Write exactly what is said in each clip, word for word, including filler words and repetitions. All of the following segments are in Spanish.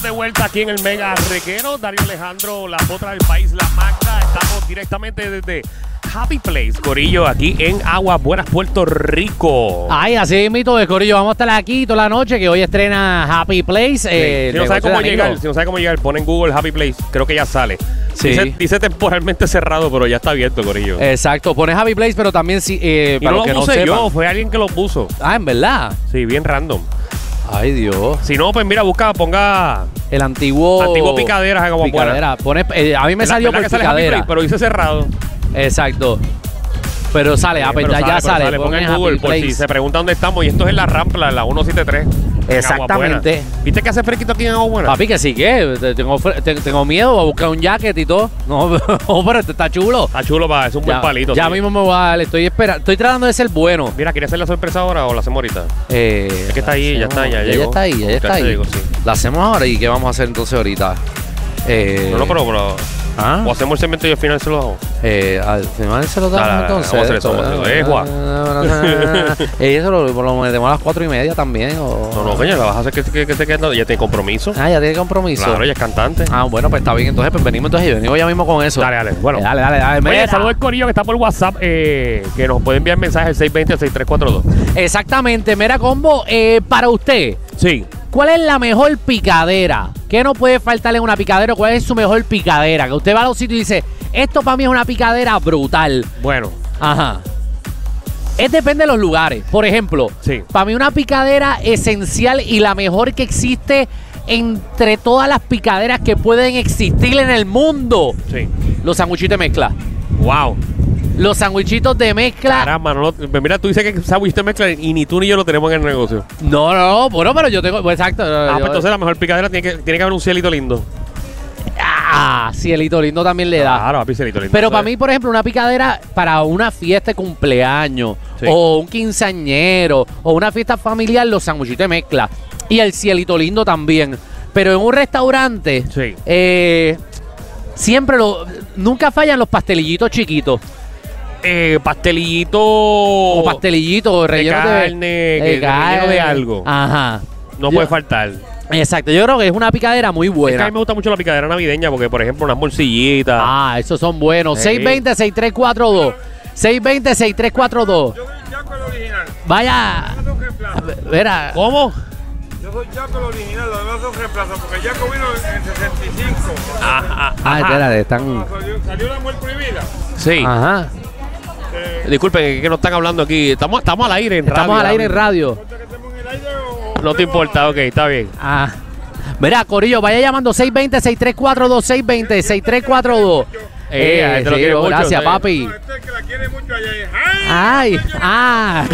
de vuelta aquí en el Mega Reguero. Darío Alejandro, la otra del país, la Magda. Estamos directamente desde Happy Place, Corillo, aquí en Aguas Buenas, Puerto Rico. Ay, así mito de Corillo. Vamos a estar aquí toda la noche, que hoy estrena Happy Place. Sí. Eh, si no sabe cómo llegar, si no sabe cómo llegar, pon en Google Happy Place. Creo que ya sale. Sí. Dice, dice temporalmente cerrado, pero ya está abierto, Corillo. Exacto, pones Happy Place, pero también si, eh, y para no los lo que puse no sepan. yo, fue alguien que lo puso. Ah, ¿en verdad? Sí, bien random. Ay, Dios. Si no, pues mira, busca, ponga El antiguo... antiguo Picaderas como Picadera. Pone, eh, a mí me salió por que sale Happy Picadera. Place, pero dice cerrado. Exacto. Pero sale, Sí, ah, pues pero ya, ya pero sale. Ponga en Happy Google por Place. si se pregunta dónde estamos. Y esto es en la Rampla, en la ciento setenta y tres. en Exactamente. Aguabuena. ¿Viste que hace fresquito aquí en Aguabuena? Papi, que sí, que te- tengo, fre- te- tengo miedo a buscar un jacket y todo. No, oh, pero este está chulo. Está chulo, pa, es un buen Ya, palito. ya sí. mismo me voy a dar, estoy esperando, estoy tratando de ser bueno. Mira, ¿quieres hacer la sorpresa ahora o la hacemos ahorita? Eh, Es que está ahí, ya está, ya ya llegó. está ahí, ya Ya está se ahí. llegó, sí. La hacemos ahora y ¿qué vamos a hacer entonces ahorita? Eh, No, no, pero, pero ¿ah? o hacemos el segmento y al final se lo hago. Eh, al final se lo damos Dale, dale, entonces. vamos a hacer eso, vamos a hacer eso. Eh, Juan. Eh, eso lo, lo metemos a las cuatro y media también. O... No, no, coño, la vas a hacer que, que, que se quede. Ya tiene compromiso. Ah, ya tiene compromiso. Claro, ella es cantante. Ah, bueno, pues está bien. Entonces, pues venimos entonces y venimos ya mismo con eso. Dale, dale. Bueno. Eh, dale, dale, dale. Oye, Mira. saludos al Corillo que está por WhatsApp, eh, que nos puede enviar mensajes al seis dos cero, seis tres cuatro dos. Exactamente. Mira, Combo, eh, para usted, Sí. ¿cuál es la mejor picadera? ¿Qué no puede faltarle en una picadera? ¿Cuál es su mejor picadera? Que usted va a los sitios y dice, esto para mí es una picadera brutal. Bueno, Ajá. Es depende de los lugares. Por ejemplo, Sí. para mí una picadera esencial y la mejor que existe entre todas las picaderas que pueden existir en el mundo. sí. Los sanguichitos de mezcla. Wow. Los sanguichitos de mezcla. Caramba, no lo- pues mira, tú dices que sándwich te mezcla y ni tú ni yo lo tenemos en el negocio. No, no, no. Bueno, pero yo tengo... pues, exacto. Ah, yo- pues entonces la mejor picadera tiene que, tiene que haber un cielito lindo. Ah, cielito lindo también le da. Claro, papi, cielito lindo. Pero Eso para es. mí, por ejemplo, una picadera para una fiesta de cumpleaños Sí. o un quinceañero o una fiesta familiar, los sanguichitos de mezcla y el cielito lindo también. Pero en un restaurante, Sí. eh, siempre lo, nunca fallan los pastelillitos chiquitos Eh, pastelito. o pastelillitos rellenos de carne, que- relleno de algo. Ajá. No Yo- puede faltar. Exacto, yo creo que es una picadera muy Es que a buena. mí me gusta mucho la picadera navideña porque, por ejemplo, unas morcillitas. Ah, esos son buenos. Sí. seis dos cero, seis tres cuatro dos. seis dos cero, seis tres cuatro dos. Yo soy Jaco el original. Vaya. No son reemplazos. Verá. ¿Cómo? Yo soy Jaco el original, los demás son reemplazos, porque Jaco vino en el sesenta y cinco. Ah, ah, Ah, ajá. espérate, están. Salió, salió la muerte prohibida. Sí. Ajá. Eh, Disculpen, que no están hablando aquí. Estamos, estamos al aire en radio. Estamos al aire en radio. ¿importa que estemos en el aire o- No te importa, ok, está bien. Ah. Mira, Corillo, vaya llamando seis dos cero, seis tres cuatro dos, seis dos cero, seis tres cuatro dos. Eh, Eh, este lo sí, quiere mucho, gracias, sí. papi. No, este es que la quiere mucho allá. Ay, ah.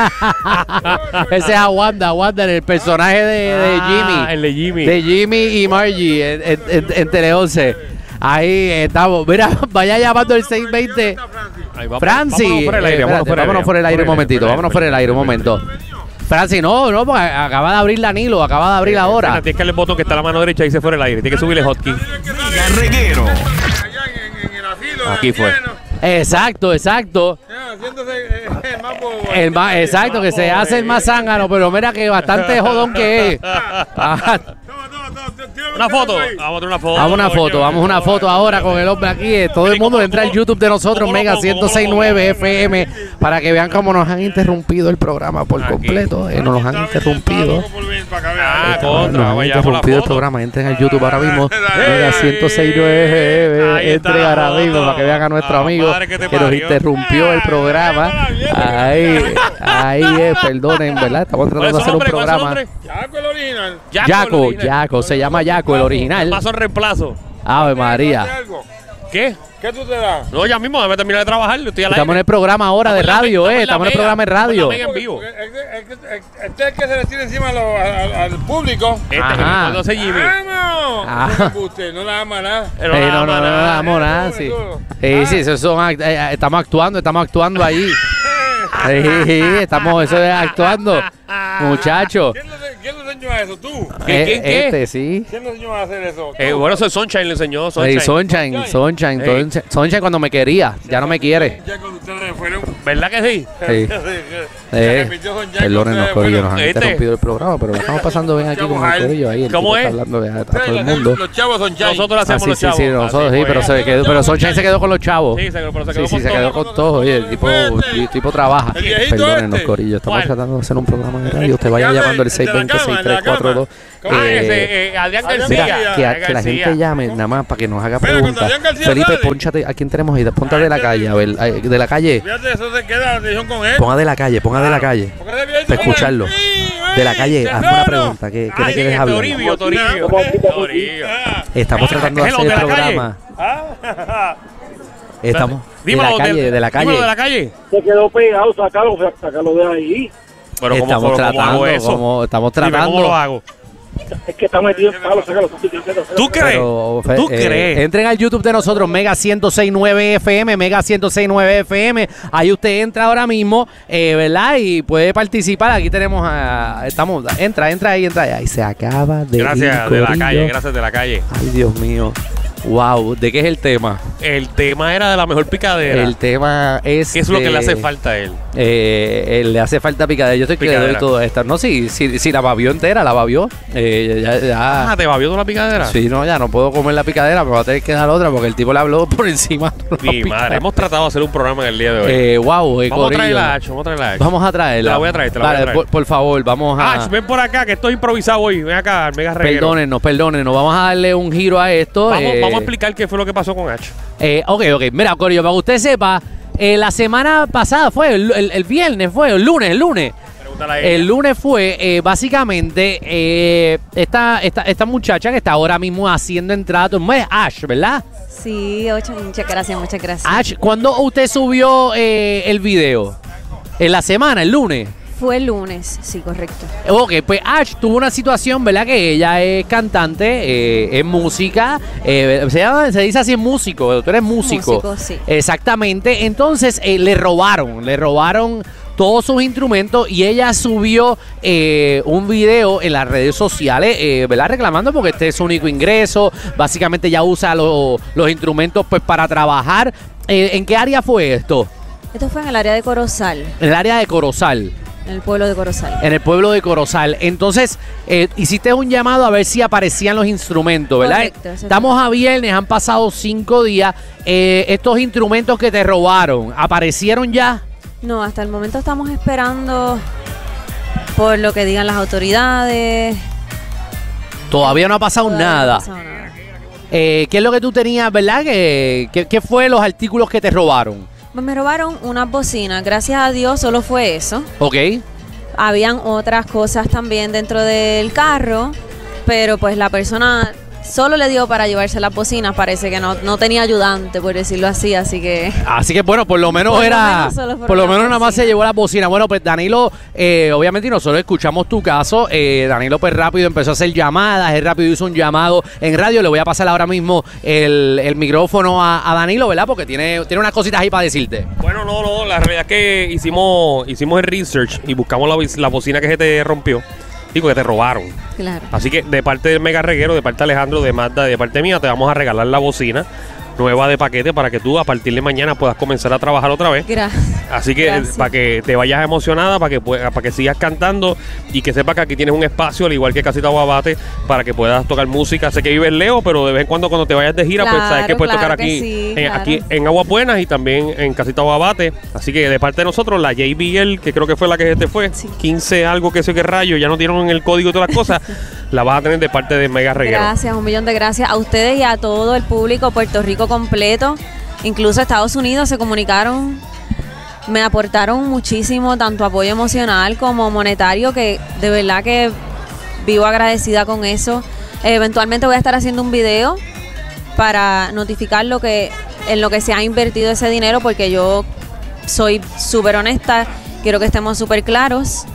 Ese es a Wanda, Wanda, el personaje de, de Ah, Jimmy. el de Jimmy. De Jimmy y Margie en, en, en- en Tele once. Ahí estamos. Mira, vaya llamando el seis dos cero. Ahí, vamos- Francis, vámonos fuera del aire, eh, vámonos espérate, fuera del vámonos aire, fuera del aire un momentito, vámonos fuera del aire un momento. Francis, no, no, porque acaba de abrir Danilo, acaba de abrir ahora. Tienes que darle el botón que está a la mano derecha y se fuera el aire. Tiene que subirle hotkey. Mega Reguero. Allá en, en, en el asilo. Aquí de fue. ancianos, Exacto, exacto. ya, haciéndose eh, el más bobo. El más, exacto, que se hace el más zángano, pero mira que bastante jodón que es. Ajá. Toma, toma, toma, tíralo, Una tíralo foto. ahí. Vamos a tener una foto. Vamos a una coño. foto, vamos a una foto ahora con el hombre aquí. eh, Todo el mundo entra al YouTube de nosotros, ¿Cómo lo Mega pongo? ciento seis punto nueve F M, para que vean cómo nos han interrumpido el programa por Aquí. completo. eh, nos los han Está bien, interrumpido. está loco por venir para acá, Ah, vea. Nos contra, han vamos allá por la interrumpido el foto. programa. Entren al YouTube ahora mismo. Dale. Mega ciento seis punto nueve. Ahí está Entren la ahora foto. mismo para que vean a nuestro Ah, amigo madre que te que nos parió. interrumpió el programa. Ahí, ahí es, perdonen, ¿verdad? Estamos ¿Cuál es tratando de su hacer un nombre? ¿Cuál es su programa. nombre? Jaco el original. Jaco, Yaco, el original. Yaco, se llama Yaco, el original. Paso al reemplazo. Ave ¿Hace María. algo? ¿Qué? ¿Qué tú te das? No, ya mismo, déjame terminar de trabajar. Estoy al Estamos en aire. el programa ahora de Estamos en la radio, Mega, eh. Estamos en el programa de radio. Estamos en la Mega en vivo. Porque es que- es que- es que- Este es el que se le tira encima a lo- al, al público. Este, Ajá. cuando hace Jimmy. ¡Vamos! Ah. No me guste, no la ama nada. Eh, Eh, no, no, no, no, nada. damos nada, sí. Sí, sí, eso son act- eh, eh, estamos actuando, estamos actuando ahí. Sí, sí, estamos, eso es actuando. Muchacho. ¿Quién nos, quién nos enseñó a eso? ¿Tú? ¿Qué, Eh, quién, qué? Este, sí. ¿Quién nos enseñó a hacer eso? Eh, ¿Tú? bueno, eso es Sunshine le enseñó. Sunshine, Sunshine. Sunshine, Sunshine, Ey. Sunshine, Sunshine cuando me quería, ya no me quiere. Ya cuando ustedes fueron. ¿Verdad que sí? Sí. Eh, repitió Son Chan, Perdónenos, ustedes, Corillo, bueno, nos han ¿viste? interrumpido el programa, pero lo estamos pasando bien aquí Chavos, con el al- Corillo ahí. El ¿Cómo tipo está es? hablando de- a ustedes, todo el los- mundo. Los chavos son Chan. Nosotros lo Ah, hacemos sí, los sí, chavos. sí, nosotros Así sí, fue. pero, se quedó, pero Sunshine se quedó con los chavos. Sí, se, pero se Sí, quedó sí, con se todo. quedó con todo. Oye, el tipo, el tipo trabaja. El viejito Perdónenos, este. Corillo. Estamos ¿Cuál? tratando de hacer un programa de radio. Usted vaya Ya, llamando al el de la seis dos cero, seis tres cuatro dos. cama. Ah, Eh, ese, eh, Adrián Adrián García. Mira, que, García, a- que la García. gente llame nada más para que nos haga Mira, cuando preguntas. Adrián García Felipe, sale. pónchate. ¿A quién tenemos ahí? Ponte de la calle, a ver, ay, de la calle. Fíjate, eso se queda la decisión con él. Ponga de la calle, ponga de la calle. Porque ese viejito Para como el- escucharlo. Sí, De la ey, calle, hazme una Serrano. pregunta. ¿Qué, qué Ah, le sí, quieres hablar? Toribio, Toribio. Toribio. Ah, Estamos tratando de Hello, hacer de el la calle. programa. ah. Estamos de Dímelo, la calle, de la dímelo de calle. la calle. Se quedó pegado, sácalo, sácalo de ahí. Pero ¿cómo, Estamos cómo, cómo hago tratando, eso? como, estamos Dime, ¿cómo lo tratando. hago? Es que está metido en palo, sácalo. ¿Tú crees? Pero, fe- ¿Tú eh, crees? entren al YouTube de nosotros, Mega ciento seis punto nueve F M, Mega ciento seis punto nueve F M. Ahí usted entra ahora mismo, eh, ¿verdad? Y puede participar. Aquí tenemos a. Estamos. Entra, entra ahí, entra ahí. Ahí se acaba de. Gracias ir, de la corillo. calle, gracias de la calle. Ay, Dios mío. Wow, ¿de qué es el tema? El tema era de la mejor picadera. El tema es. ¿Qué es lo que de- le hace falta a él? Eh, eh, le hace falta picadera. Yo estoy que le doy Picadera. todo esto. No, sí, sí, sí, la babió entera, la babió. Eh, ya, ya- Ah, ¿te babió toda la picadera? Sí, no, ya no puedo comer la picadera, me voy a tener que dar otra porque el tipo le habló por encima. de la Mi picadera. madre, hemos tratado de hacer un programa en el día de hoy. Eh, wow, eh, vamos a traer corillo. la H, vamos a traer la H. Vamos a traerla. Te la voy a traer, te la voy a Vale, traer. Por, por favor, vamos a. Ach, ven por acá, que esto es improvisado hoy. Ven acá, al Mega Reguero. Perdónenos, perdónenos. Vamos a darle un giro a esto. Vamos, eh, vamos a explicar qué fue lo que pasó con H. Eh, ok, ok. Mira, Corillo, para que usted sepa, eh, la semana pasada fue, el, el- el viernes fue, el lunes, el lunes. Pregúntale a ella. El lunes fue, eh, básicamente, eh, esta, esta, esta muchacha que está ahora mismo haciendo entrada. Es Ash, ¿verdad? Sí, ocho, muchas gracias, muchas gracias. Ash, ¿cuándo usted subió eh, el video? ¿En la semana, el lunes? Fue el lunes, sí, correcto. Ok, pues Ash tuvo una situación, ¿verdad? Que ella es cantante, eh, es música, eh, se, llama- se dice así músico, tú eres músico. Músico, sí. Exactamente, entonces eh, le robaron, le robaron todos sus instrumentos y ella subió eh, un video en las redes sociales, eh, ¿verdad? Reclamando porque este es su único ingreso, básicamente ella usa lo- los instrumentos pues para trabajar. Eh, ¿En qué área fue esto? Esto fue en el área de Corozal, En el área de Corozal. en el pueblo de Corozal. En el pueblo de Corozal. Entonces, eh, hiciste un llamado a ver si aparecían los instrumentos, ¿verdad? Correcto, exacto. Estamos a viernes, han pasado cinco días. Eh, estos instrumentos que te robaron, ¿aparecieron ya? No, hasta el momento estamos esperando por lo que digan las autoridades. Todavía no ha pasado Todavía no ha nada. pasado nada. Eh, ¿Qué es lo que tú tenías, verdad? ¿Qué, qué, qué fue los artículos que te robaron? Pues me robaron unas bocinas, gracias a Dios solo fue eso. ¿Ok? Habían otras cosas también dentro del carro, pero pues la persona solo le dio para llevarse las bocinas, parece que no, no tenía ayudante, por decirlo así, así que... Así que bueno, por lo menos Por lo era. menos solo fueron por lo las menos nada más se bocinas. llevó la bocina. Bueno, pues Danilo, eh, obviamente, y nosotros escuchamos tu caso. Eh, Danilo, pues rápido empezó a hacer llamadas. Él rápido hizo un llamado en radio. Le voy a pasar ahora mismo el, el micrófono a, a Danilo, ¿verdad? Porque tiene, tiene unas cositas ahí para decirte. Bueno, no, no, la realidad es que hicimos, hicimos el research y buscamos la, la bocina que se te rompió. Digo, que te robaron. Claro. Así que de parte del Mega Reguero, de parte de Alejandro, de Magda, de parte mía, te vamos a regalar la bocina nueva de paquete para que tú a partir de mañana puedas comenzar a trabajar otra vez. Gracias. Así que Gracias. para que te vayas emocionada, para que pueda- para que sigas cantando y que sepas que aquí tienes un espacio, al igual que Casita Guabate, para que puedas tocar música. Sé que vives lejos, pero de vez en cuando cuando te vayas de gira, pues sabes que Claro, puedes tocar claro que aquí, sí, en, claro. aquí en Aguas Buenas y también en Casita Guabate. Así que de parte de nosotros, la J B L, que creo que fue la que te fue, Sí. quince algo que sé qué rayo, ya no dieron el código y todas las cosas, la vas a tener de parte de Mega Reguero. Gracias, un millón de gracias a ustedes y a todo el público, Puerto Rico completo. Incluso Estados Unidos se comunicaron, me aportaron muchísimo, tanto apoyo emocional como monetario, que de verdad que vivo agradecida con eso. Eh, eventualmente voy a estar haciendo un video para notificar lo que, en lo que se ha invertido ese dinero, porque yo soy súper honesta, quiero que estemos súper claros.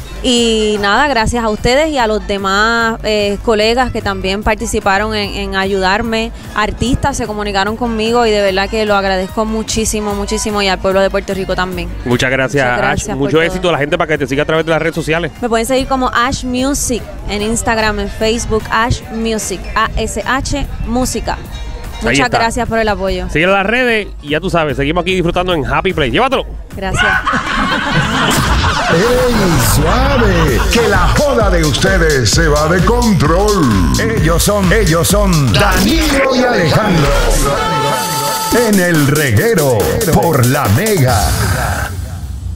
Y nada, gracias a ustedes y a los demás eh, colegas que también participaron en, en ayudarme. Artistas se comunicaron conmigo y de verdad que lo agradezco muchísimo, muchísimo, y al pueblo de Puerto Rico también. Muchas gracias, Muchas gracias Ash. por Mucho todo. éxito a la gente para que te siga a través de las redes sociales. Me pueden seguir como Ash Music en Instagram, en Facebook, Ash Music, A S H Música. Muchas está. gracias por el apoyo. Sigue las redes y ya tú sabes, seguimos aquí disfrutando en Happy Place. Llévatelo. Gracias. ¡Ey, suave! Que la joda de ustedes se va de control. Ellos son, ellos son Danilo y Alejandro. En el reguero por La Mega.